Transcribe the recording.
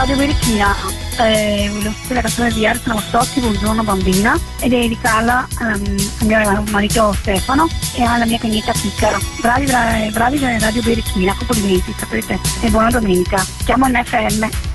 Radio Berichina, volevo sentire la canzone di Erzano Mossotti, Buongiorno bambina, e dedicarla al mio marito Stefano e alla mia cagnetta Piccara. Bravi Radio Berichina, complimenti, sapete, e buona domenica. Chiamo NFM.